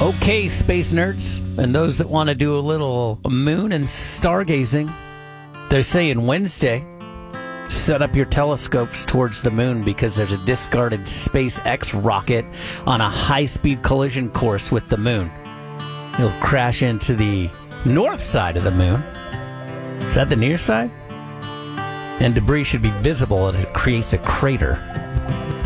Okay, space nerds, and those that want to do a little moon and stargazing, they're saying Wednesday, set up your telescopes towards the moon because there's a discarded SpaceX rocket on a high-speed collision course with the moon. It'll crash into the north side of the moon. Is that the near side? And debris should be visible and it creates a crater.